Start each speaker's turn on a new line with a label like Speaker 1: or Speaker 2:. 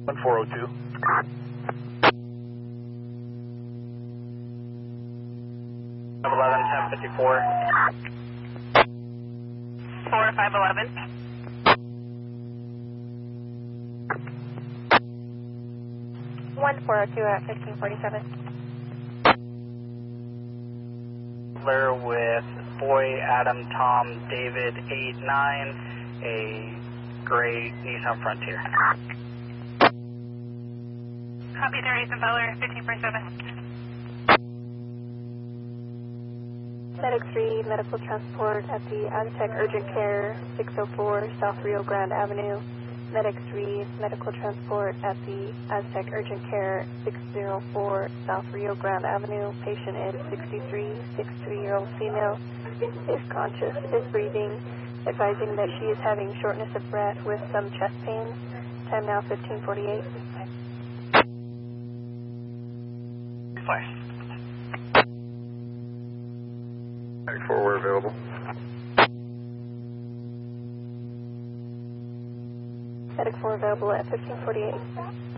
Speaker 1: 1402.
Speaker 2: Of 11-1054.
Speaker 3: 4511. One 402 at 1547.
Speaker 2: With Boy, Adam, Tom, David, 89, a gray Nissan Frontier.
Speaker 3: Copy there, Ethan Butler, 1547. Medic 3, medical transport at the Aztec Urgent Care, 604 South Rio Grande Avenue. Medic 3, medical transport at the Aztec Urgent Care, 604 South Rio Grande Avenue. Patient is 63-year-old female, is conscious, is breathing, advising that she is having shortness of breath with some chest pains. Time now 1548.
Speaker 2: Fire.
Speaker 1: Medic 4, we're available.
Speaker 3: Medic 4 available at 1548.